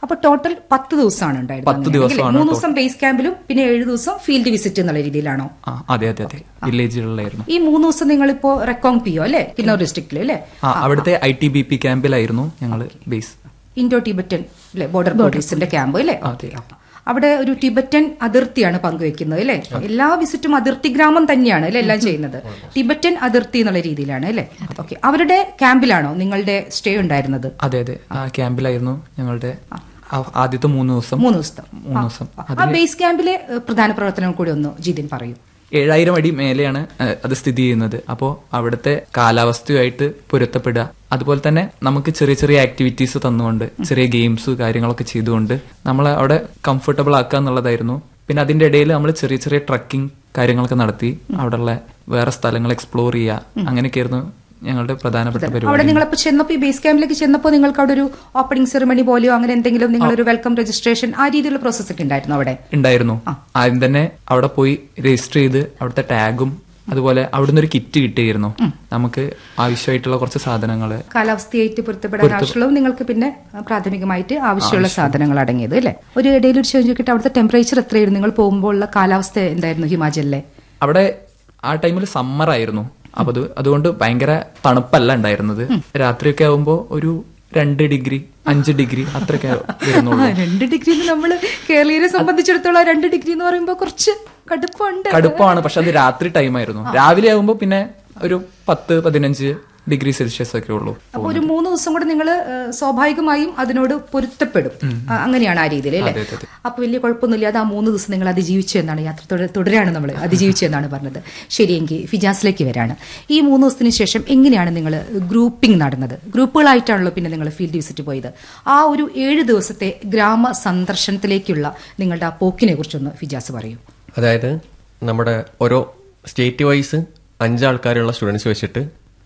അപ്പൊ ടോട്ടൽ 10 ദിവസമാണ് ഉണ്ടായിരുന്നത്. 3 ദിവസം ബേസ് ക്യാമ്പിലും പിന്നെ 7 ദിവസം ഫീൽഡ് വിസിറ്റ് എന്നുള്ള രീതിയിലാണോ? അതെ അതെ അതെ, വില്ലേജുകളിലായിരുന്നു. ഈ 3 ദിവസം നിങ്ങളിപ്പോ റെക്കോങ് പിയോ അല്ലെ, കിന്നൗർ ഡിസ്ട്രിക്റ്റിൽ അല്ലെ? അവിടുത്തെ ITBP ക്യാമ്പിലായിരുന്നു ഞങ്ങൾ ബേസ്. ഇൻഡോ ടിബറ്റൻ ബോർഡർ പോലീസിന്റെ ക്യാമ്പ് അല്ലെ? അവിടെ ഒരു ടിബറ്റൻ അതിർത്തിയാണ് പങ്കുവെക്കുന്നത് അല്ലെ? എല്ലാ വിസിറ്റും അതിർത്തി ഗ്രാമം തന്നെയാണ് അല്ലെ എല്ലാം ചെയ്യുന്നത്? ടിബറ്റൻ അതിർത്തി എന്നുള്ള രീതിയിലാണ് അല്ലെ? ഓക്കെ. അവരുടെ ക്യാമ്പിലാണോ നിങ്ങളുടെ സ്റ്റേ ഉണ്ടായിരുന്നത്? അതെ അതെ, ആ ക്യാമ്പിലായിരുന്നു ഞങ്ങളുടെ ആദ്യത്തെ 3 ദിവസം. 3 ദിവസം. ആ ബേസ് ക്യാമ്പിലെ പ്രധാന പ്രവർത്തനം കൂടി ഒന്ന് ജിതിൻ പറയൂ. 7000 അടി മേലെയാണ് അത് സ്ഥിതി ചെയ്യുന്നത്. അപ്പോൾ അവിടുത്തെ കാലാവസ്ഥയുമായിട്ട് പൊരുത്തപ്പെടുക, അതുപോലെ തന്നെ നമുക്ക് ചെറിയ ചെറിയ ആക്ടിവിറ്റീസ് തന്നുകൊണ്ട് ചെറിയ ഗെയിംസ് കാര്യങ്ങളൊക്കെ ചെയ്തുകൊണ്ട് നമ്മളെ അവിടെ കംഫർട്ടബിൾ ആക്കുക എന്നുള്ളതായിരുന്നു. പിന്നെ അതിന്റെ ഇടയിൽ നമ്മൾ ചെറിയ ചെറിയ ട്രക്കിംഗ് കാര്യങ്ങളൊക്കെ നടത്തി അവിടെയുള്ള വേറെ സ്ഥലങ്ങൾ എക്സ്പ്ലോർ ചെയ്യുക, അങ്ങനെയൊക്കെയായിരുന്നു ഞങ്ങളുടെ പ്രധാനപ്പെട്ട പരിപാടി. അവിടെ നിങ്ങളിപ്പോ ചെന്നപ്പോ ഈ ബേസ് ക്യാമ്പിലേക്ക് ചെന്നപ്പോ നിങ്ങൾക്ക് അവിടെ ഒരു ഓപ്പണിംഗ് സെറമണി പോലെയോ അങ്ങനെ എന്തെങ്കിലും നിങ്ങളൊരു വെൽക്കം രജിസ്ട്രേഷൻ ആ രീതിയിലുള്ള പ്രോസസ് ഒക്കെ ഉണ്ടായിരുന്നു? അവിടെ ഉണ്ടായിരുന്നു. ആദ്യം തന്നെ അവിടെ പോയി രജിസ്റ്റർ ചെയ്ത് അവിടുത്തെ ടാഗും അതുപോലെ അവിടുന്ന് ഒരു കിറ്റ് കിട്ടിയിരുന്നു നമുക്ക് ആവശ്യമായിട്ടുള്ള കുറച്ച് സാധനങ്ങൾ, കാലാവസ്ഥയായിട്ട് പൊരുത്തപ്പെടാൻ ആവശ്യമുള്ളതും നിങ്ങൾക്ക് പിന്നെ പ്രാഥമികമായിട്ട് ആവശ്യമുള്ള സാധനങ്ങൾ അടങ്ങിയത് അല്ലെ? ഒരു ഇടയിൽ ഒരു ചോദ്യം ചോദിക്കട്ടെ, അവിടുത്തെ ടെമ്പറേച്ചർ എത്രയായിരുന്നു? നിങ്ങൾ പോകുമ്പോൾ ഉള്ള കാലാവസ്ഥ എന്തായിരുന്നു ഹിമാചലിലെ? അവിടെ ആ ടൈമിൽ സമ്മർ ആയിരുന്നു. അപ്പൊ അതുകൊണ്ട് ഭയങ്കര തണുപ്പല്ല ഉണ്ടായിരുന്നത്. രാത്രിയൊക്കെ ആവുമ്പോ ഒരു 2 ഡിഗ്രി 5 ഡിഗ്രി അത്രയൊക്കെ വരുന്നുള്ളൂ. 2 ഡിഗ്രി നമ്മള് കേരളീയരെ സംബന്ധിച്ചിടത്തോളം 2 ഡിഗ്രി എന്ന് പറയുമ്പോ കുറച്ച് കടുപ്പമാണ്. പക്ഷെ അത് രാത്രി ടൈമായിരുന്നു. രാവിലെ ആകുമ്പോ പിന്നെ ഒരു 10-15 ഡിഗ്രി സെൽഷ്യസ് ഒക്കെ ഉള്ളൂ. അപ്പൊ ഒരു 3 ദിവസം കൂടെ നിങ്ങൾ സ്വാഭാവികമായും അതിനോട് പൊരുത്തപ്പെടും, അങ്ങനെയാണ് ആ രീതിയിൽ അല്ലേ? അപ്പൊ വലിയ കുഴപ്പമൊന്നുമില്ലാതെ ആ 3 ദിവസം നിങ്ങൾ അതിജീവിച്ചു എന്നാണ്, യാത്ര തുടരാണ് നമ്മൾ അതിജീവിച്ചു എന്നാണ് പറഞ്ഞത്. ശരിയെങ്കിൽ ഫിജാസിലേക്ക് വരാണ്. ഈ 3 ദിവസത്തിന് ശേഷം എങ്ങനെയാണ് നിങ്ങൾ ഗ്രൂപ്പിംഗ് നടന്നത്? ഗ്രൂപ്പുകളായിട്ടാണല്ലോ പിന്നെ നിങ്ങൾ ഫീൽഡ് വിസിറ്റ് പോയത്. ആ ഒരു 7 ദിവസത്തെ ഗ്രാമ സന്ദർശനത്തിലേക്കുള്ള നിങ്ങളുടെ ആ പോക്കിനെ കുറിച്ചൊന്ന് ഫിജാസ് പറയൂ. അതായത് നമ്മുടെ ഓരോ സ്റ്റേറ്റ് വൈസ് 5 ആൾക്കാരുള്ള സ്റ്റുഡൻസ് വെച്ചിട്ട്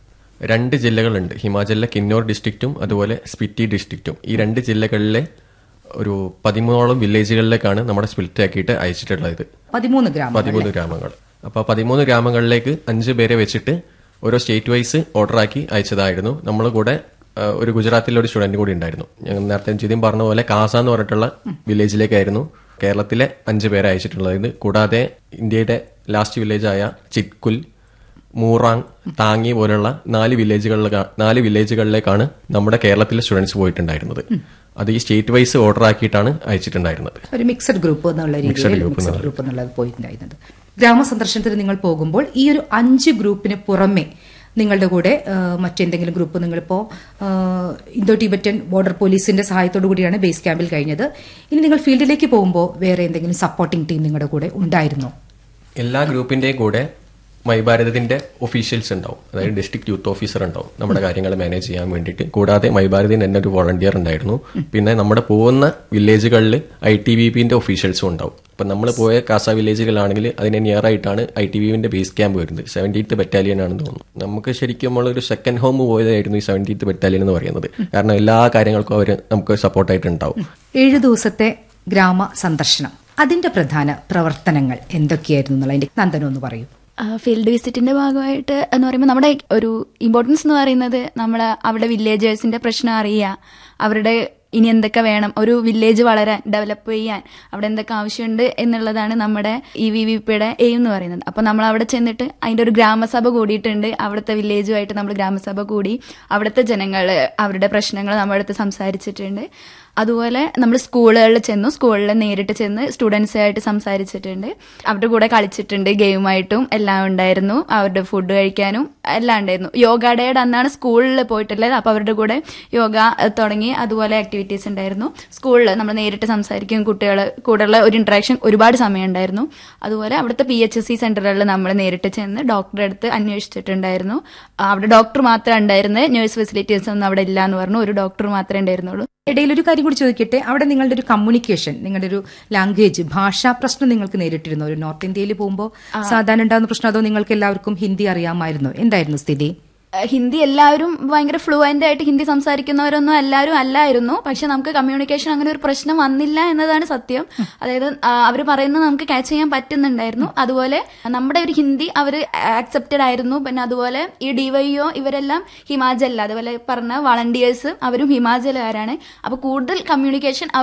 2 ജില്ലകളുണ്ട്. ഹിമാചലിലെ കിന്നോർ ഡിസ്ട്രിക്റ്റും അതുപോലെ സ്പിറ്റി ഡിസ്ട്രിക്റ്റും. ഈ 2 ജില്ലകളിലെ ഒരു 13ഓളം വില്ലേജുകളിലേക്കാണ് നമ്മുടെ സ്പ്ലിറ്റ് ആക്കിയിട്ട് അയച്ചിട്ടുള്ളത്. 13 ഗ്രാമങ്ങൾ. അപ്പോൾ 13 ഗ്രാമങ്ങളിലേക്ക് 5 പേരെ വെച്ചിട്ട് ഓരോ സ്റ്റേറ്റ് വൈസ് ഓർഡർ ആക്കി അയച്ചതായിരുന്നു. നമ്മൾ കൂടെ ഒരു ഗുജറാത്തിലെ ഒരു സ്റ്റുഡന്റ് കൂടി ഉണ്ടായിരുന്നു. ഞങ്ങൾ നേരത്തെ ജിതിൻ പറഞ്ഞ പോലെ കാസ എന്ന് പറഞ്ഞിട്ടുള്ള വില്ലേജിലേക്കായിരുന്നു കേരളത്തിലെ 5 പേരെ അയച്ചിട്ടുള്ളത്. കൂടാതെ ഇന്ത്യയുടെ ലാസ്റ്റ് വില്ലേജായ ചിത്കുൽ, മൂറാങ്, താങ്ങി പോലുള്ള 4 വില്ലേജുകളിലേക്കാണ് നമ്മുടെ കേരളത്തിലെ സ്റ്റുഡൻസ് പോയിട്ടുണ്ടായിരുന്നത്. അത് ഈ സ്റ്റേറ്റ് വൈസ് ഓർഡർ ആക്കിയിട്ടാണ് അയച്ചിട്ടുണ്ടായിരുന്നത്. ഒരു മിക്സഡ് ഗ്രൂപ്പ് എന്നുള്ള രീതിയിൽ പോയിട്ടുണ്ടായിരുന്നത്. ഗ്രാമ സന്ദർശനത്തിന് നിങ്ങൾ പോകുമ്പോൾ ഈ ഒരു 5 ഗ്രൂപ്പിന് പുറമെ നിങ്ങളുടെ കൂടെ മറ്റെന്തെങ്കിലും ഗ്രൂപ്പ്, നിങ്ങളിപ്പോ ഇന്തോ ടിബറ്റൻ ബോർഡർ പോലീസിന്റെ സഹായത്തോടു കൂടിയാണ് ബേസ് ക്യാമ്പിൽ കഴിഞ്ഞത്. ഇനി നിങ്ങൾ ഫീൽഡിലേക്ക് പോകുമ്പോൾ വേറെ എന്തെങ്കിലും സപ്പോർട്ടിംഗ് ടീം നിങ്ങളുടെ കൂടെ ഉണ്ടായിരുന്നോ? എല്ലാ ഗ്രൂപ്പിന്റെയും കൂടെ മൈഭാരതത്തിന്റെ ഒഫീഷ്യൽസ് ഉണ്ടാവും. അതായത് ഡിസ്ട്രിക്ട് യൂത്ത് ഓഫീസർ ഉണ്ടാവും നമ്മുടെ കാര്യങ്ങൾ മാനേജ് ചെയ്യാൻ വേണ്ടിയിട്ട്. കൂടാതെ മൈഭാരതിന് തന്നെ ഒരു വോളണ്ടിയർ ഉണ്ടായിരുന്നു. പിന്നെ നമ്മുടെ പോകുന്ന വില്ലേജുകളിൽ ITBPന്റെ ഒഫീഷ്യൽസും ഉണ്ടാവും. ഇപ്പം നമ്മൾ പോയ കാസ വില്ലേജുകളാണെങ്കിൽ അതിന് നിയർ ആയിട്ടാണ് ITBPന്റെ ബേസ് ക്യാമ്പ് വരുന്നത്. 70th ബറ്റാലിയൻ ആണെന്ന് തോന്നുന്നു. നമുക്ക് ശരിക്കും നമ്മളൊരു സെക്കൻഡ് ഹോം പോയതായിരുന്നു ഈ 70th ബറ്റാലിയൻ എന്ന് പറയുന്നത്. കാരണം എല്ലാ കാര്യങ്ങൾക്കും അവർ നമുക്ക് സപ്പോർട്ടായിട്ട് ഉണ്ടാവും. 7 ദിവസത്തെ ഗ്രാമ സന്ദർശനം, അതിന്റെ പ്രധാന പ്രവർത്തനങ്ങൾ എന്തൊക്കെയായിരുന്നു എന്നുള്ളതിന്റെ നന്ദനം പറയൂ. ഫീൽഡ് വിസിറ്റിന്റെ ഭാഗമായിട്ട് എന്ന് പറയുമ്പോൾ നമ്മുടെ ഒരു ഇമ്പോർട്ടൻസ് എന്ന് പറയുന്നത് നമ്മൾ അവിടെ വില്ലേജേഴ്സിന്റെ പ്രശ്നം അറിയുക, അവരുടെ ഇനി എന്തൊക്കെ വേണം, ഒരു വില്ലേജ് വളരാൻ ഡെവലപ്പ് ചെയ്യാൻ അവിടെ എന്തൊക്കെ ആവശ്യമുണ്ട് എന്നുള്ളതാണ് നമ്മുടെ EVVPയുടെ എയിം എന്ന് പറയുന്നത്. അപ്പോൾ നമ്മൾ അവിടെ ചെന്നിട്ട് അതിൻ്റെ ഒരു ഗ്രാമസഭ കൂടിയിട്ടുണ്ട്. അവിടുത്തെ വില്ലേജുമായിട്ട് നമ്മൾ ഗ്രാമസഭ കൂടി അവിടുത്തെ ജനങ്ങൾ അവരുടെ പ്രശ്നങ്ങൾ നമ്മുടെ അടുത്ത് സംസാരിച്ചിട്ടുണ്ട്. അതുപോലെ നമ്മൾ സ്കൂളുകളിൽ ചെന്നു, സ്കൂളിൽ നേരിട്ട് ചെന്ന് സ്റ്റുഡൻസുമായിട്ട് സംസാരിച്ചിട്ടുണ്ട്. അവരുടെ കൂടെ കളിച്ചിട്ടുണ്ട്, ഗെയിമായിട്ടും എല്ലാം ഉണ്ടായിരുന്നു. അവരുടെ ഫുഡ് കഴിക്കാനും എല്ലാം ഉണ്ടായിരുന്നു. യോഗ ഡേയുടെ അന്നാണ് സ്കൂളിൽ പോയിട്ടുള്ളത്. അപ്പോൾ അവരുടെ കൂടെ യോഗ തുടങ്ങി അതുപോലെ ആക്ടിവിറ്റീസ് ഉണ്ടായിരുന്നു. സ്കൂളിൽ നമ്മൾ നേരിട്ട് സംസാരിക്കും, കുട്ടികൾ കൂടെയുള്ള ഒരു ഇന്ററാക്ഷൻ ഒരുപാട് സമയം ഉണ്ടായിരുന്നു. അതുപോലെ അവിടുത്തെ PHSC സെന്ററുകളിൽ നമ്മൾ നേരിട്ട് ചെന്ന് ഡോക്ടറെ അടുത്ത് അന്വേഷിച്ചിട്ടുണ്ടായിരുന്നു. അവിടെ ഡോക്ടർ മാത്രമേ ഉണ്ടായിരുന്നത്, നേഴ്സ് ഫെസിലിറ്റീസ് ഒന്നും അവിടെ ഇല്ല എന്ന് പറഞ്ഞു. ഒരു ഡോക്ടർ മാത്രമേ ഉണ്ടായിരുന്നുള്ളൂ. ഇടയിൽ ഒരു കാര്യം കൂടി ചോദിക്കട്ടെ, അവിടെ നിങ്ങളുടെ ഒരു കമ്മ്യൂണിക്കേഷൻ, നിങ്ങളുടെ ഒരു ലാംഗ്വേജ്, ഭാഷാ പ്രശ്നം നിങ്ങൾക്ക് നേരിട്ടിരുന്നു? ഒരു നോർത്ത് ഇന്ത്യയിൽ പോകുമ്പോൾ സാധാരണ ഉണ്ടാകുന്ന പ്രശ്നം, അതോ നിങ്ങൾക്ക് എല്ലാവർക്കും ഹിന്ദി അറിയാമായിരുന്നു? എന്തായിരുന്നു സ്ഥിതി? ഹിന്ദി എല്ലാവരും ഭയങ്കര ഫ്ലുവന്റ് ആയിട്ട് ഹിന്ദി സംസാരിക്കുന്നവരൊന്നും എല്ലാവരും അല്ലായിരുന്നു. പക്ഷെ നമുക്ക് കമ്മ്യൂണിക്കേഷൻ അങ്ങനെ ഒരു പ്രശ്നം വന്നില്ല എന്നതാണ് സത്യം. അതായത് അവർ പറയുന്നത് നമുക്ക് ക്യാച്ച് ചെയ്യാൻ പറ്റുന്നുണ്ടായിരുന്നു. അതുപോലെ നമ്മുടെ ഒരു ഹിന്ദി അവർ ആക്സെപ്റ്റഡ് ആയിരുന്നു. പിന്നെ അതുപോലെ ഈ DYO ഇവരെല്ലാം ഹിമാചലിൽ, അതുപോലെ പറഞ്ഞ വളണ്ടിയേഴ്സ് അവരും ഹിമാചലുകാരാണ്. അപ്പൊ കൂടുതൽ കമ്മ്യൂണിക്കേഷൻ